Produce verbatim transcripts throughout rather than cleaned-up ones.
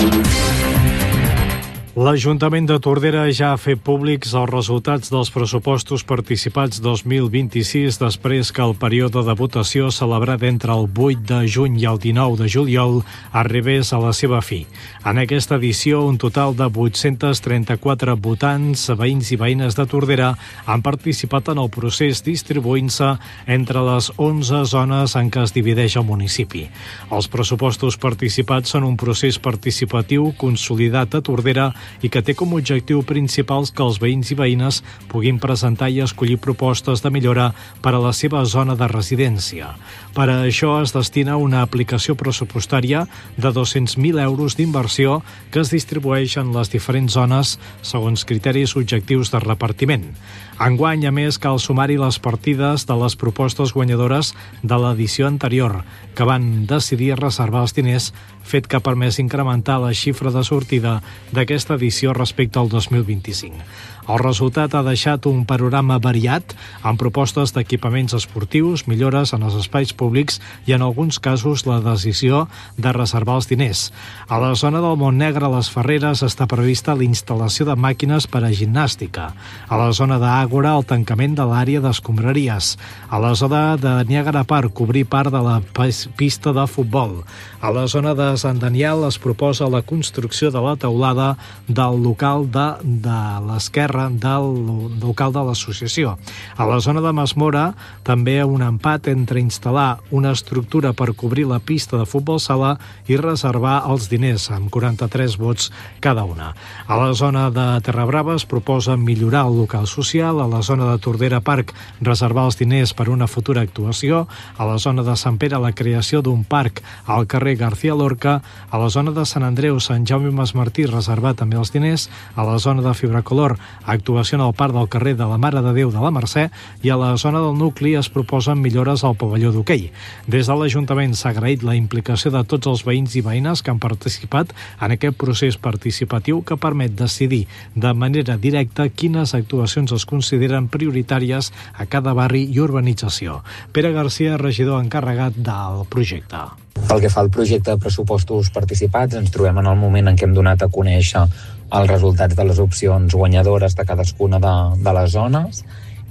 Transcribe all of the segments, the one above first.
L'Ajuntament de Tordera ja ha fet públics els resultats dels pressupostos participats dos mil vint-i-sis després que el període de votació celebrat entre el vuit de juny i el dinou de juliol arribés a la seva fi. En aquesta edició, un total de vuit-cents trenta-quatre votants, veïns i veïnes de Tordera, han participat en el procés distribuint-se entre les onze zones en què es divideix el municipi. Els pressupostos participats són un procés participatiu consolidat a Tordera i que té com a objectiu principal que els veïns i veïnes puguin presentar i escollir propostes de millora per a la seva zona de residència. Per a això es destina una aplicació pressupostària de dos-cents mil euros d'inversió que es distribueix en les diferents zones segons criteris objectius de repartiment. Enguany, a més, cal sumar-hi les partides de les propostes guanyadores de l'edició anterior, que van decidir reservar els diners, fet que ha permès incrementar la xifra de sortida d'aquesta edició respecte al dos mil vint-i-cinc. El resultat ha deixat un panorama variat amb propostes d'equipaments esportius, millores en els espais públics i, en alguns casos, la decisió de reservar els diners. A la zona del Montnegre, a les Ferreres, està prevista la instal·lació de màquines per a gimnàstica. A la zona d'Àgora, el tancament de l'àrea d'escombraries. A la zona de Niagara Park, cobrir part de la pista de futbol. A la zona de Sant Daniel es proposa la construcció de la teulada del local de, de l'esquerra del local de l'associació. A la zona de Masmora, també un empat entre instal·lar una estructura per cobrir la pista de futbol sala i reservar els diners, amb quaranta-tres vots cada una. A la zona de Terrabrava es proposa millorar el local social, a la zona de Tordera Park reservar els diners per una futura actuació, a la zona de Sant Pere la creació d'un parc al carrer García Lorca, a la zona de Sant Andreu, Sant Jaume Masmartí reservar també els diners, a la zona de Fibracolor actuació en el parc del carrer de la Mare de Déu de la Mercè i a la zona del nucli es proposen millores al pavelló d'hoquei. Des de l'Ajuntament s'ha agraït la implicació de tots els veïns i veïnes que han participat en aquest procés participatiu que permet decidir de manera directa quines actuacions es consideren prioritàries a cada barri i urbanització. Pere Garcia, regidor encarregat del projecte. Pel que fa al projecte de pressupostos participats, ens trobem en el moment en què hem donat a conèixer els resultats de les opcions guanyadores de cadascuna de, de les zones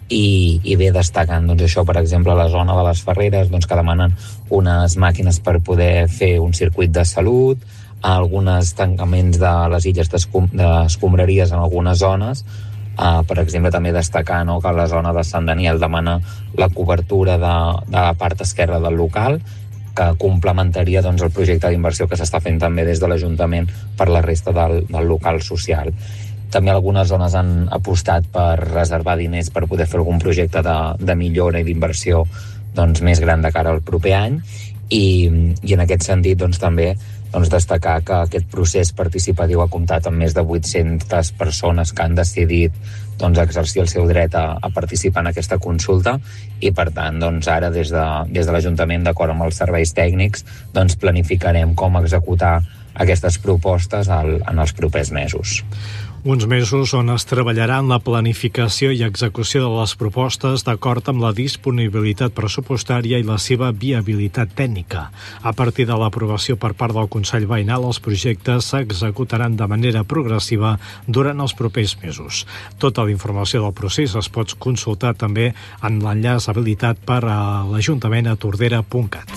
i, i ve destacant doncs, això, per exemple, a la zona de les Ferreres, doncs, que demanen unes màquines per poder fer un circuit de salut, alguns tancaments de les illes d'escombraries en algunes zones. Uh, per exemple, també destacar, no, que la zona de Sant Daniel demana la cobertura de, de la part esquerra del local, que complementaria doncs, el projecte d'inversió que s'està fent també des de l'Ajuntament per la resta del, del local social. També algunes zones han apostat per reservar diners per poder fer algun projecte de, de millora i d'inversió doncs, més gran de cara al proper any i, i en aquest sentit doncs, també doncs, destacar que aquest procés participatiu ha comptat amb més de vuit-centes persones que han decidit doncs, exercir el seu dret a, a participar en aquesta consulta i per tant doncs, ara des de, des de l'Ajuntament, d'acord amb els serveis tècnics, doncs, planificarem com executar aquestes propostes al, en els propers mesos. Uns mesos on es treballarà en la planificació i execució de les propostes d'acord amb la disponibilitat pressupostària i la seva viabilitat tècnica. A partir de l'aprovació per part del Consell Veïnal, els projectes s'executaran de manera progressiva durant els propers mesos. Tota la informació del procés es pot consultar també en l'enllaç habilitat per a l'Ajuntament a tordera punt cat.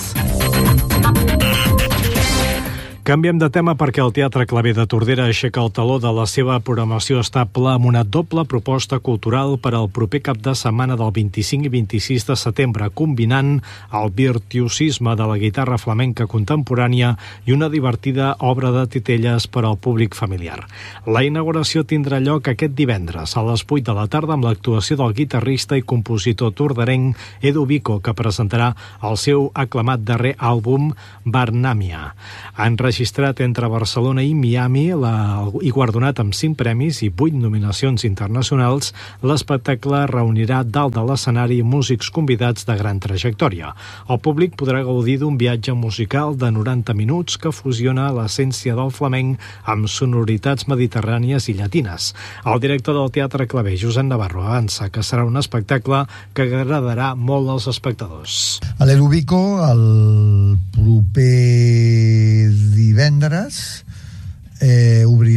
Canviem de tema perquè el Teatre Claver de Tordera aixeca el taló de la seva programació estable amb una doble proposta cultural per al proper cap de setmana del vint-i-cinc i vint-i-sis de setembre, combinant el virtuosisme de la guitarra flamenca contemporània i una divertida obra de titelles per al públic familiar. La inauguració tindrà lloc aquest divendres a les vuit de la tarda amb l'actuació del guitarrista i compositor torderenc Edu Vico, que presentarà el seu aclamat darrer àlbum Barnàmia. En registrat entre Barcelona i Miami la, i guardonat amb cinc premis i vuit nominacions internacionals, l'espectacle reunirà dalt de l'escenari músics convidats de gran trajectòria. El públic podrà gaudir d'un viatge musical de noranta minuts que fusiona l'essència del flamenc amb sonoritats mediterrànies i llatines. El director del Teatre Claver, Josep Navarro, avança que serà un espectacle que agradarà molt als espectadors. A l'Edu Vico, el proper divendres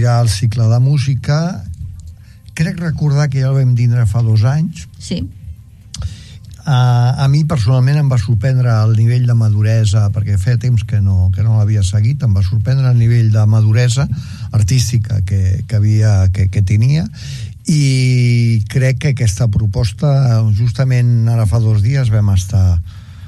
ja el cicle de música. Crec recordar que ja el vam tindre fa dos anys. Sí. Uh, a mi personalment em va sorprendre el nivell de maduresa, perquè feia temps que no, que no l'havia seguit. Em va sorprendre el nivell de maduresa artística que, que, havia, que, que tenia, i crec que aquesta proposta, justament ara fa dos dies vam estar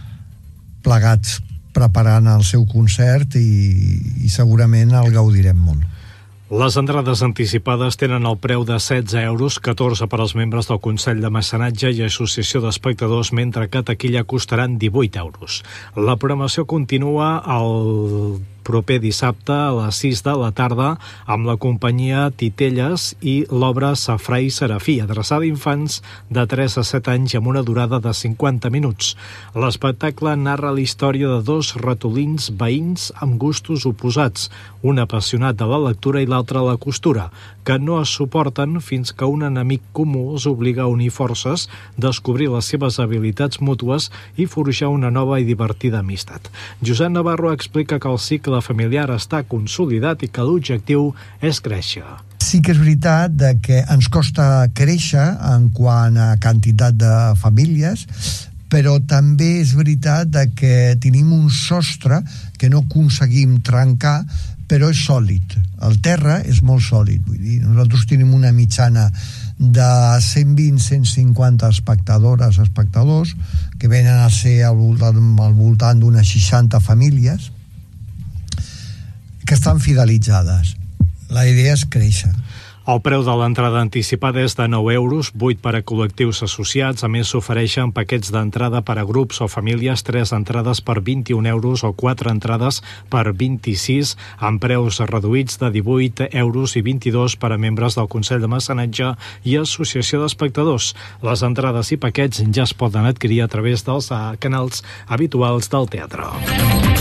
plegats preparant el seu concert i, i segurament el gaudirem molt. Les entrades anticipades tenen el preu de setze euros, catorze per als membres del Consell de Mecenatge i Associació d'Espectadors, mentre que a taquilla costaran divuit euros. La programació continua el proper dissabte a les sis de la tarda amb la companyia Titelles i l'obra Safrà i Serafí, adreçada a infants de tres a set anys amb una durada de cinquanta minuts. L'espectacle narra la història de dos ratolins veïns amb gustos oposats, un apassionat de la lectura i l'altre a la costura, que no es suporten fins que un enemic comú els obliga a unir forces, descobrir les seves habilitats mútues i forjar una nova i divertida amistat. Josep Navarro explica que el cicle familiar està consolidat i que l'objectiu és créixer. Sí que és veritat que ens costa créixer en quant a quantitat de famílies, però també és veritat que tenim un sostre que no aconseguim trencar, però és sòlid. El terra és molt sòlid. Vull dir, nosaltres tenim una mitjana de cent vint a cent cinquanta espectadores, espectadors, que venen a ser al voltant, al voltant d'unes seixanta famílies, que estan fidelitzades. La idea és créixer. El preu de l'entrada anticipada és de nou euros, vuit per a col·lectius associats. A més, s'ofereixen paquets d'entrada per a grups o famílies, tres entrades per vint-i-un euros o quatre entrades per vint-i-sis, amb preus reduïts de divuit euros i vint-i-dos per a membres del Consell de Mecenatge i Associació d'Espectadors. Les entrades i paquets ja es poden adquirir a través dels canals habituals del teatre.